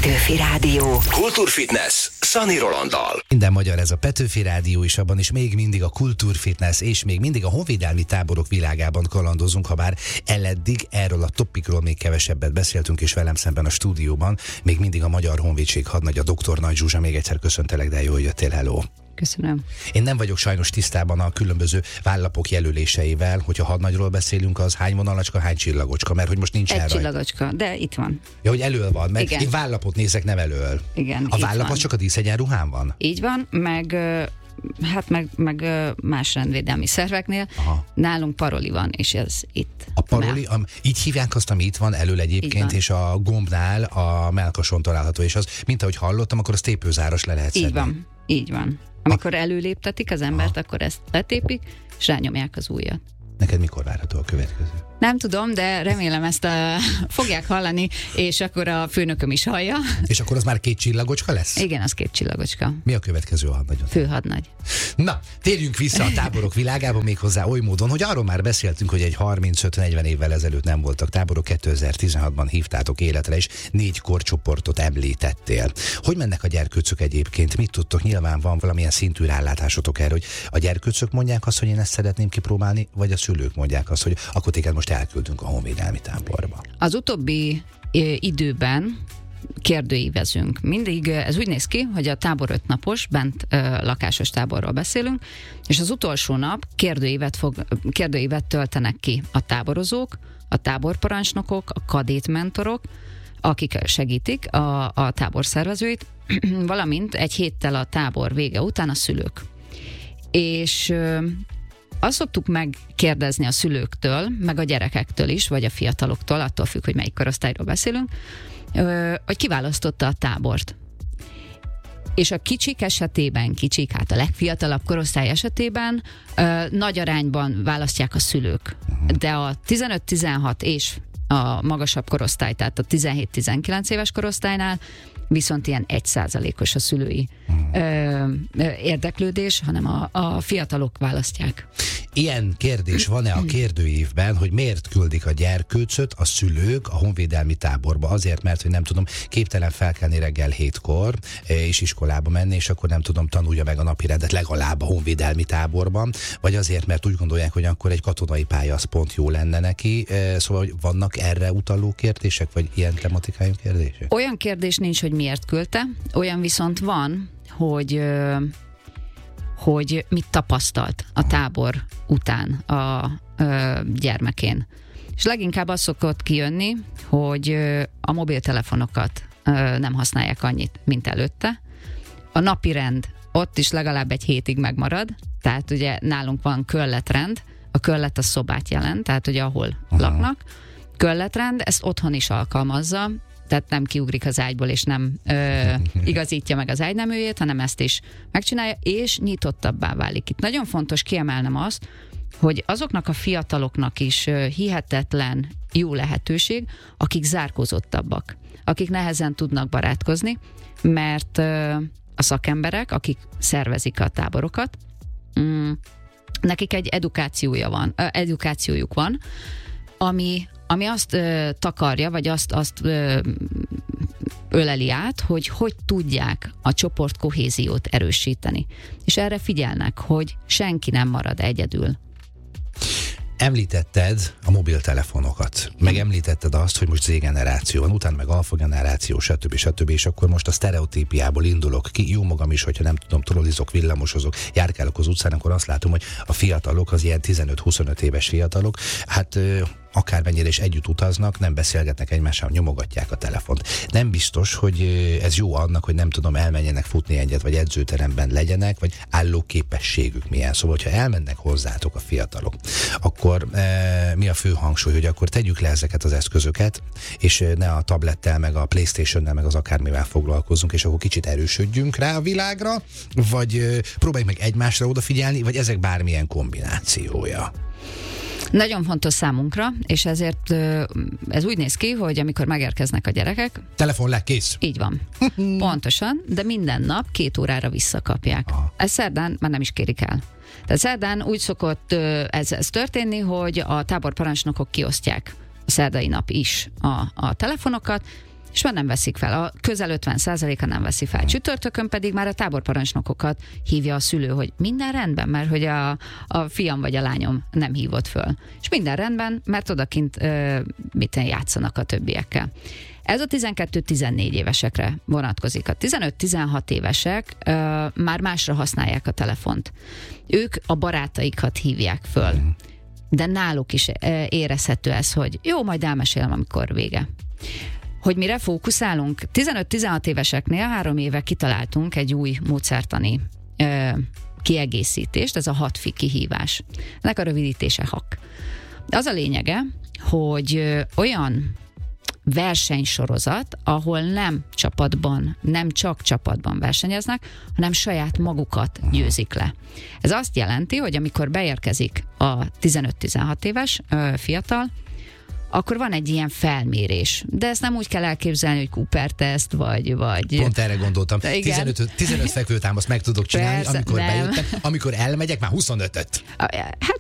Petőfi Rádió. Kultúrfitness Szani Rolanddal. Minden magyar ez a Petőfi Rádió, és abban is még mindig a kultúrfitness és még mindig a honvédelmi táborok világában kalandozunk, ha bár eleddig erről a topikról még kevesebbet beszéltünk, és velem szemben a stúdióban még mindig a Magyar Honvédség hadnagya Dr. Nagy Zsuzsa. Még egyszer köszöntelek, de jól jöttél, hello! Köszönöm. Én nem vagyok sajnos tisztában a különböző vállapok jelöléseivel, hogyha hadnagyról beszélünk, az hány vonalacska, hány csillagocska, mert hogy most nincs egy csillagocska, de itt van. Ja, hogy elől van, mert igen. Én vállapot nézek, nem elől. Igen, a vállap az csak a díszegyenruhán van? Így van, meg más rendvédelmi szerveknél. Aha. Nálunk paroli van, és ez itt. A paroli, így hívják azt, ami itt van elől egyébként, és a gombnál a mellkason található, és az, mint ahogy hallottam, akkor az tépőzáros le lehet szedni. Így van. Amikor előléptetik az embert, akkor ezt letépik, és rányomják az ujjat. Neked mikor várható a következő? Nem tudom, de remélem ezt fogják hallani, és akkor a főnököm is hallja. És akkor az már 2 csillagocska lesz? Igen, az 2 csillagocska. Mi a következő a hadnagyon? Főhadnagy. Na, térjünk vissza a táborok világába, méghozzá oly módon, hogy arról már beszéltünk, hogy egy 35-40 évvel ezelőtt nem voltak táborok, 2016-ban hívtátok életre, és 4 korcsoportot említettél. Hogy mennek a gyerkőcök egyébként? Mit tudtok? Nyilván van valamilyen szintű rálátásotok erre, hogy a gyerkőcök mondják azt, hogy én ezt szeretném kipróbálni, vagy a szülők mondják azt, hogy akkor téged most elküldünk a honvédelmi táborba. Az utóbbi időben kérdőívezünk. Mindig ez úgy néz ki, hogy a tábor 5 napos, bent lakásos táborról beszélünk, és az utolsó nap kérdőívet töltenek ki a táborozók, a táborparancsnokok, a kadétmentorok, akik segítik a tábor szervezőit, valamint egy héttel a tábor vége után a szülők. És azt szoktuk megkérdezni a szülőktől, meg a gyerekektől is, vagy a fiataloktól, attól függ, hogy melyik korosztályról beszélünk, hogy kiválasztotta a tábort. És a kicsik esetében, hát a legfiatalabb korosztály esetében nagy arányban választják a szülők. De a 15-16 és a magasabb korosztály, tehát a 17-19 éves korosztálynál viszont ilyen 1%-os a szülői érdeklődés, hanem a fiatalok választják. Ilyen kérdés van-e a kérdőívben, hogy miért küldik a gyerkőcöt a szülők a honvédelmi táborba? Azért, mert, hogy nem tudom, képtelen felkelni reggel 7-kor, és iskolába menni, és akkor nem tudom, tanulja meg a napirendet legalább a honvédelmi táborban, vagy azért, mert úgy gondolják, hogy akkor egy katonai pálya az pont jó lenne neki. Szóval, hogy vannak erre utaló kérdések, vagy ilyen tematikájú kérdések? Olyan kérdés nincs, hogy miért küldte, olyan viszont van, hogy mit tapasztalt a tábor után a gyermekén. És leginkább az szokott kijönni, hogy a mobiltelefonokat nem használják annyit, mint előtte. A napirend ott is legalább egy hétig megmarad, tehát ugye nálunk van kölletrend, a köllet a szobát jelent, tehát ugye ahol laknak. Kölletrend, ezt otthon is alkalmazza, tehát nem kiugrik az ágyból, és nem igazítja meg az ágyneműjét, hanem ezt is megcsinálja, és nyitottabbá válik. Itt nagyon fontos kiemelnem azt, hogy azoknak a fiataloknak is hihetetlen jó lehetőség, akik zárkózottabbak, akik nehezen tudnak barátkozni, mert a szakemberek, akik szervezik a táborokat, nekik egy edukációjuk van, ami azt takarja, vagy azt öleli át, hogy tudják a csoport kohéziót erősíteni. És erre figyelnek, hogy senki nem marad egyedül. Említetted a mobiltelefonokat, meg említetted azt, hogy most Z-generáció van, utána meg alfa generáció, stb. És akkor most a sztereotípiából indulok ki. Jó magam is, hogyha nem tudom, trollizok, villamosozok, járkálok az utcán, akkor azt látom, hogy a fiatalok, az ilyen 15-25 éves fiatalok, hát akármennyire is együtt utaznak, nem beszélgetnek egymással, nyomogatják a telefont. Nem biztos, hogy ez jó annak, hogy nem tudom, elmenjenek futni egyet, vagy edzőteremben legyenek, vagy állóképességük milyen. Szóval, hogyha elmennek hozzátok a fiatalok, akkor mi a fő hangsúly, hogy akkor tegyük le ezeket az eszközöket, és ne a tablettel, meg a PlayStationnel, meg az akármivel foglalkozunk, és akkor kicsit erősödjünk rá a világra, vagy próbáljuk meg egymásra odafigyelni, vagy ezek bármilyen kombinációja. Nagyon fontos számunkra, és ezért ez úgy néz ki, hogy amikor megérkeznek a gyerekek... Telefon le, kész. Így van. Pontosan, de minden nap 2 órára visszakapják. Aha. Ez szerdán már nem is kérik el. Tehát szerdán úgy szokott ez történni, hogy a táborparancsnokok kiosztják a szerdai nap is a telefonokat, és már nem veszik fel. A közel 50%-a nem veszi fel. Csütörtökön pedig már a táborparancsnokokat hívja a szülő, hogy minden rendben, mert hogy a fiam vagy a lányom nem hívott föl. És minden rendben, mert odakint játszanak a többiekkel. Ez a 12-14 évesekre vonatkozik. A 15-16 évesek már másra használják a telefont. Ők a barátaikat hívják föl. De náluk is érezhető ez, hogy jó, majd elmesélem, amikor vége. Hogy mire fókuszálunk? 15-16 éveseknél 3 éve kitaláltunk egy új módszertani kiegészítést, ez a 6 fi kihívás. Ennek a rövidítése HAK. Az a lényege, hogy olyan versenysorozat, ahol nem csak csapatban versenyeznek, hanem saját magukat győzik le. Ez azt jelenti, hogy amikor beérkezik a 15-16 éves fiatal, akkor van egy ilyen felmérés. De ezt nem úgy kell elképzelni, hogy Cooper-teszt, vagy... Pont erre gondoltam. 15 fekvőtámaszt meg tudok csinálni, persze, amikor bejöttem, amikor elmegyek, már 25-öt. Hát